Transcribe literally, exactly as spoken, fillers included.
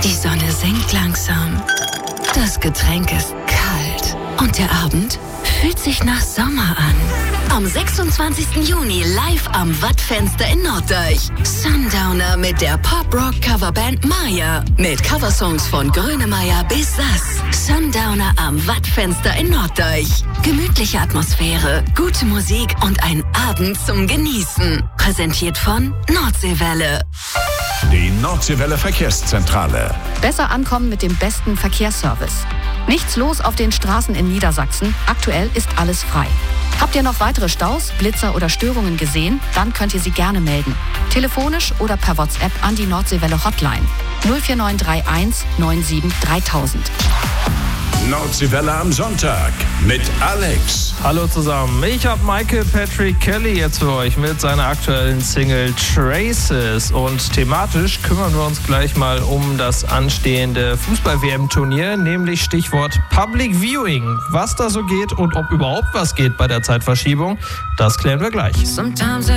Die Sonne sinkt langsam. Das Getränk ist kalt. Und der Abend fühlt sich nach Sommer an. Am sechsundzwanzigsten Juni live am Wattfenster in Norddeich. Sundowner mit der Pop-Rock-Coverband Maya. Mit Coversongs von Grönemeyer bis Sass. Sundowner am Wattfenster in Norddeich. Gemütliche Atmosphäre, gute Musik und ein Abend zum Genießen. Präsentiert von Nordseewelle. Die Nordseewelle Verkehrszentrale. Besser ankommen mit dem besten Verkehrsservice. Nichts los auf den Straßen in Niedersachsen. Aktuell ist alles frei. Habt ihr noch weitere Staus, Blitzer oder Störungen gesehen? Dann könnt ihr sie gerne melden. Telefonisch oder per WhatsApp an die Nordseewelle Hotline null vier neun drei eins neun sieben dreitausend. Nordseewelle am Sonntag mit Alex. Hallo zusammen, ich habe Michael Patrick Kelly jetzt für euch mit seiner aktuellen Single Traces. Und thematisch kümmern wir uns gleich mal um das anstehende Fußball-W M-Turnier, nämlich Stichwort Public Viewing. Was da so geht und ob überhaupt was geht bei der Zeitverschiebung, das klären wir gleich.